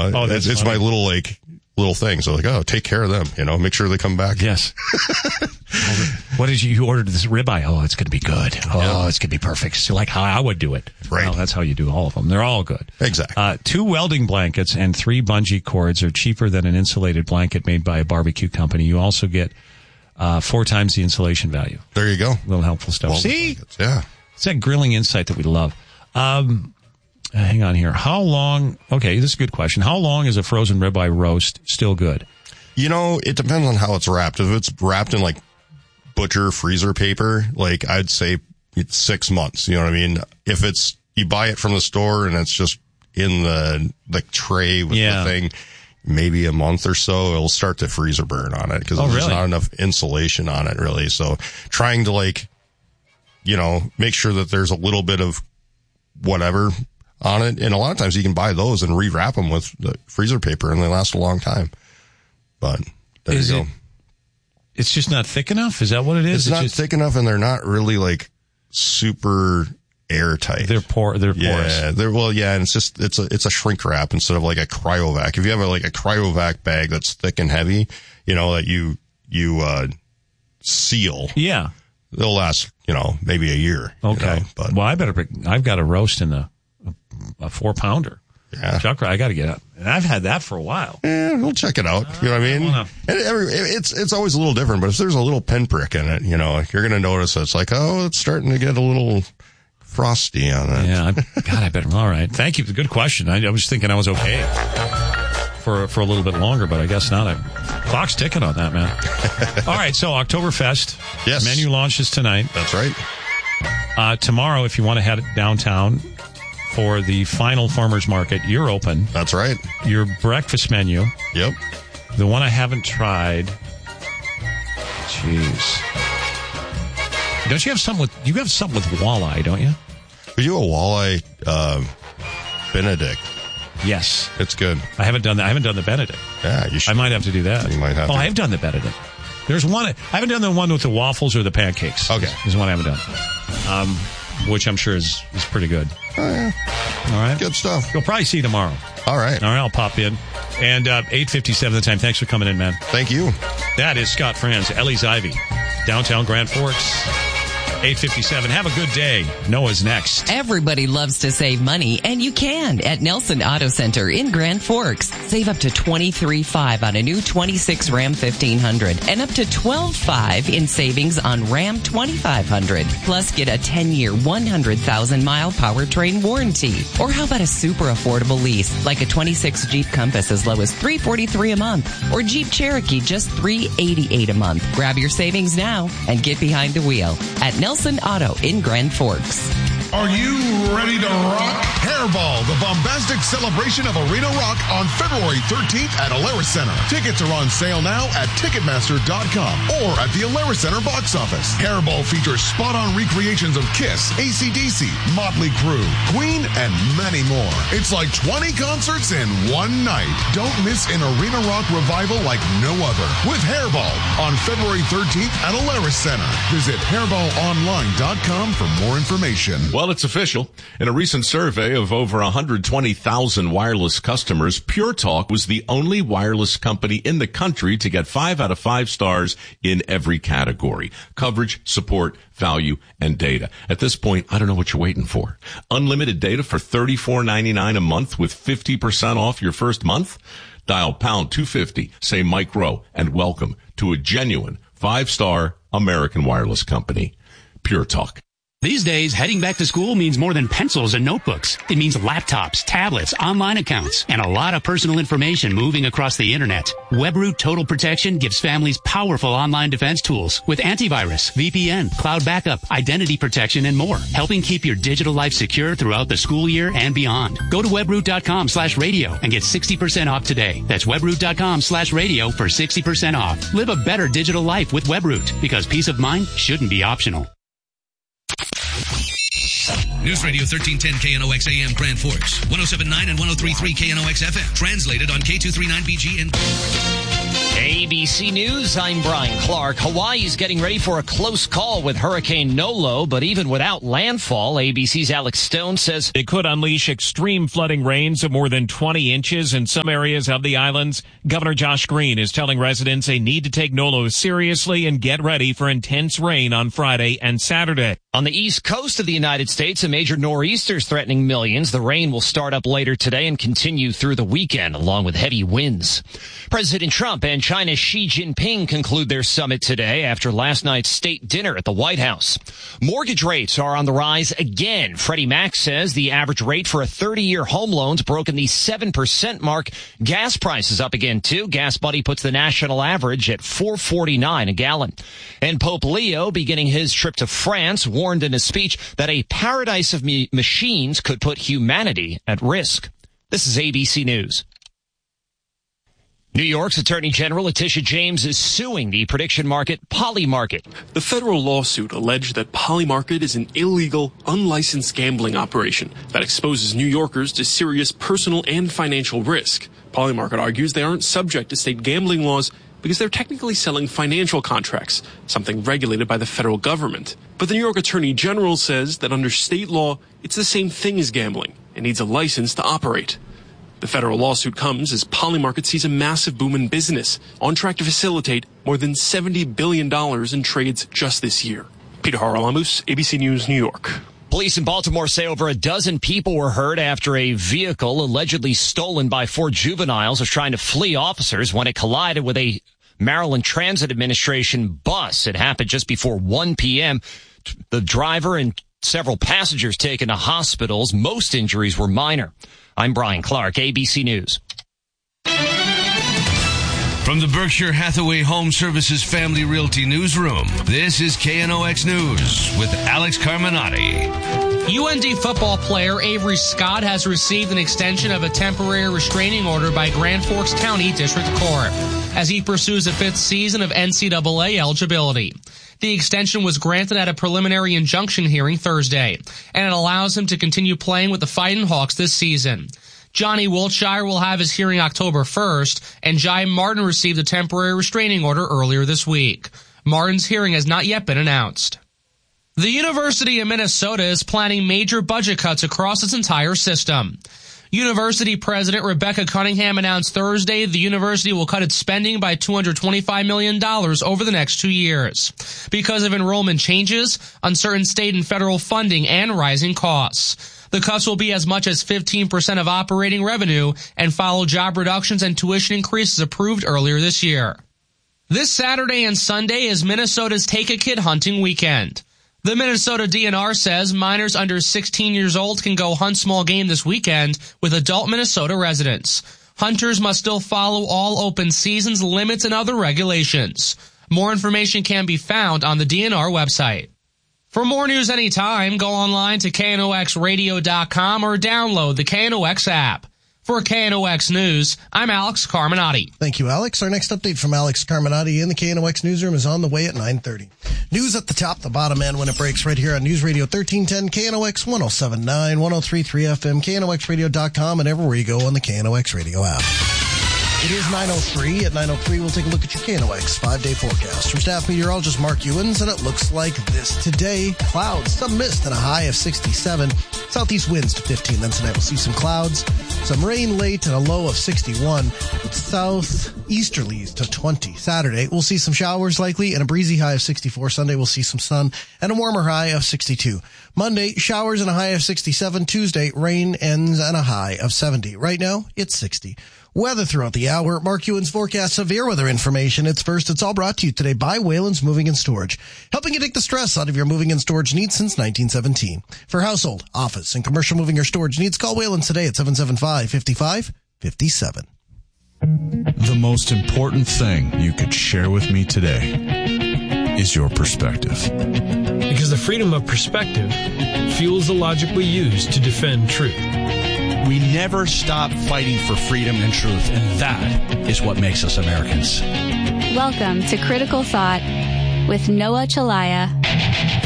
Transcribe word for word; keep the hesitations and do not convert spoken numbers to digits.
know, oh, it's, it's my little, like, little thing. So like, oh, take care of them, you know, make sure they come back. Yes. What did you, you ordered this ribeye? Oh, it's going to be good. Oh, yeah. It's going to be perfect. So like how I would do it. Right. Well, that's how you do all of them. They're all good. Exactly. Uh, two welding blankets and three bungee cords are cheaper than an insulated blanket made by a barbecue company. You also get, uh, four times the insulation value. There you go. A little helpful stuff. Welding See? blankets. Yeah. It's that grilling insight that we love. Um, hang on here. How long, okay, this is a good question. How long is a frozen ribeye roast still good? You know, it depends on how it's wrapped. If it's wrapped in like butcher freezer paper, like I'd say it's six months. You know what I mean? If it's, you buy it from the store and it's just in the, the tray with yeah. the thing, maybe a month or so, it'll start to freezer burn on it because oh, there's really? not enough insulation on it really. So trying to like, you know, make sure that there's a little bit of whatever on it. And a lot of times you can buy those and rewrap them with the freezer paper and they last a long time. But there is you go. It, it's just not thick enough? Is that what it is? It's, it's not just, thick enough and they're not really like super airtight. They're por- they're porous. Yeah, they're, well, yeah, and it's just, it's a, it's a shrink wrap instead of like a cryovac. If you have a, like a cryovac bag that's thick and heavy, you know, that you, you, uh, seal. Yeah. They'll last, you know, maybe a year. Okay. You know, but well, I better, I've got a roast in the, a, a four pounder. Yeah. Chuck, I got to get up. And I've had that for a while. Yeah, we'll check it out. You know what I mean? Wanna... And every, it's, it's always a little different, but if there's a little pinprick in it, you know, you're going to notice it's like, oh, it's starting to get a little frosty on it. Yeah. I, God, I better. All right. Thank you. Good question. I, I was thinking I was okay for, for a little bit longer, but I guess not. I, clock's ticking on that, man. All right. So Oktoberfest. Yes. Menu launches tonight. That's right. Uh, tomorrow, if you want to head downtown for the final farmers market, you're open. That's right. Your breakfast menu. Yep. The one I haven't tried. Jeez. Don't you have something with, you have something with walleye, don't you? We do a walleye, uh, Benedict. Yes. It's good. I haven't done that. I haven't done the Benedict. Yeah, you should. I might have to do that. You might have oh, to. I have done the Benedict. There's one, I haven't done the one with the waffles or the pancakes. Okay. There's one I haven't done. Um, which I'm sure is, is pretty good. Oh, yeah. All right. Good stuff. You'll probably see you tomorrow. All right. All right, I'll pop in. And uh, eight fifty-seven the time. Thanks for coming in, man. Thank you. That is Scott Franz, Ellie's Ivy, downtown Grand Forks. eight fifty-seven. Have a good day. Noah's next. Everybody loves to save money, and you can at Nelson Auto Center in Grand Forks. Save up to twenty-three thousand five hundred on a new twenty-six Ram fifteen hundred and up to twelve thousand five hundred in savings on Ram twenty-five hundred. Plus, get a ten-year, one hundred thousand mile powertrain warranty. Or how about a super affordable lease, like a twenty-six Jeep Compass as low as three hundred forty-three dollars a month, or Jeep Cherokee just three hundred eighty-eight dollars a month. Grab your savings now and get behind the wheel at Nelson Auto in Grand Forks. Are you ready to rock? Hairball, the bombastic celebration of arena rock on February thirteenth at Alerus Center. Tickets are on sale now at Ticketmaster dot com or at the Alerus Center box office. Hairball features spot-on recreations of Kiss, A C D C, Motley Crue, Queen, and many more. It's like twenty concerts in one night. Don't miss an arena rock revival like no other with Hairball on February thirteenth at Alerus Center. Visit hairball online dot com for more information. Well, it's official. In a recent survey of over one hundred twenty thousand wireless customers, Pure Talk was the only wireless company in the country to get five out of five stars in every category: coverage, support, value, and data. At this point, I don't know what you're waiting for. Unlimited data for thirty-four ninety-nine a month with fifty percent off your first month? Dial pound two fifty, say Mike Rowe, and welcome to a genuine five-star American wireless company. Pure Talk. These days, heading back to school means more than pencils and notebooks. It means laptops, tablets, online accounts, and a lot of personal information moving across the internet. WebRoot Total Protection gives families powerful online defense tools with antivirus, V P N, cloud backup, identity protection, and more, helping keep your digital life secure throughout the school year and beyond. Go to webroot.com slash radio and get sixty percent off today. That's webroot.com slash radio for sixty percent off. Live a better digital life with WebRoot, because peace of mind shouldn't be optional. News Radio thirteen ten K N O X A M Grand Forks, one oh seven point nine and one oh three point three K N O X F M. Translated on K two thirty-nine B G and... A B C News, I'm Brian Clark. Hawaii's getting ready for a close call with Hurricane Nolo, but even without landfall, A B C's Alex Stone says it could unleash extreme flooding rains of more than twenty inches in some areas of the islands. Governor Josh Green is telling residents they need to take Nolo seriously and get ready for intense rain on Friday and Saturday. On the east coast of the United States, a major nor'easter is threatening millions. The rain will start up later today and continue through the weekend, along with heavy winds. President Trump and China's Xi Jinping conclude their summit today after last night's state dinner at the White House. Mortgage rates are on the rise again. Freddie Mac says the average rate for a thirty-year home loan's broken the seven percent mark. Gas prices up again, too. Gas Buddy puts the national average at four forty-nine a gallon. And Pope Leo, beginning his trip to France, warned in a speech that a paradise of me- machines could put humanity at risk. This is A B C News. New York's Attorney General Letitia James is suing the prediction market Polymarket. The federal lawsuit alleged that Polymarket is an illegal, unlicensed gambling operation that exposes New Yorkers to serious personal and financial risk. Polymarket argues they aren't subject to state gambling laws because they're technically selling financial contracts, something regulated by the federal government. But the New York Attorney General says that under state law, it's the same thing as gambling and needs a license to operate. The federal lawsuit comes as Polymarket sees a massive boom in business, on track to facilitate more than seventy billion dollars in trades just this year. Peter Haralamus, A B C News, New York. Police in Baltimore say over a dozen people were hurt after a vehicle allegedly stolen by four juveniles was trying to flee officers when it collided with a Maryland Transit Administration bus. It happened just before one p.m. The driver and several passengers taken to hospitals. Most injuries were minor. I'm Brian Clark, A B C News. From the Berkshire Hathaway Home Services Family Realty Newsroom, this is K N O X News with Alex Carminati. U N D football player Avery Scott has received an extension of a temporary restraining order by Grand Forks County District Court as he pursues a fifth season of N C double A eligibility. The extension was granted at a preliminary injunction hearing Thursday, and it allows him to continue playing with the Fightin' Hawks this season. Johnny Wiltshire will have his hearing October first, and Jai Martin received a temporary restraining order earlier this week. Martin's hearing has not yet been announced. The University of Minnesota is planning major budget cuts across its entire system. University President Rebecca Cunningham announced Thursday the university will cut its spending by two hundred twenty-five million dollars over the next two years because of enrollment changes, uncertain state and federal funding, and rising costs. The cuts will be as much as fifteen percent of operating revenue and follow job reductions and tuition increases approved earlier this year. This Saturday and Sunday is Minnesota's Take a Kid hunting weekend. The Minnesota D N R says minors under sixteen years old can go hunt small game this weekend with adult Minnesota residents. Hunters must still follow all open seasons, limits, and other regulations. More information can be found on the D N R website. For more news anytime, go online to K N O X radio dot com or download the K N O X app. For K N O X News, I'm Alex Carminati. Thank you, Alex. Our next update from Alex Carminati in the K N O X newsroom is on the way at nine thirty. News at the top, the bottom, and when it breaks right here on News Radio thirteen ten, K N O X one oh seven point nine, one oh three point three F M, K N O X radio dot com, and everywhere you go on the K N O X radio app. It is nine oh three. At nine oh three, we'll take a look at your K N O X five-day forecast. From staff meteorologist Mark Ewens, and it looks like this today. Clouds, some mist, and a high of sixty-seven. Southeast winds to fifteen. Then tonight we'll see some clouds, some rain late, and a low of sixty-one. With southeasterlies to twenty. Saturday, we'll see some showers likely, and a breezy high of sixty-four. Sunday, we'll see some sun, and a warmer high of sixty-two. Monday, showers and a high of sixty-seven. Tuesday, rain ends and a high of seventy. Right now, it's sixty. Weather throughout the hour. Mark Ewens forecast severe weather information. It's first. It's all brought to you today by Wayland's Moving and Storage, helping you take the stress out of your moving and storage needs since nineteen seventeen. For household, office, and commercial moving or storage needs, call Wayland's today at seven seven five, five five five seven. The most important thing you could share with me today is your perspective. Because the freedom of perspective fuels the logic we use to defend truth. We never stop fighting for freedom and truth, and that is what makes us Americans. Welcome to Critical Thought with Noah Chalaya.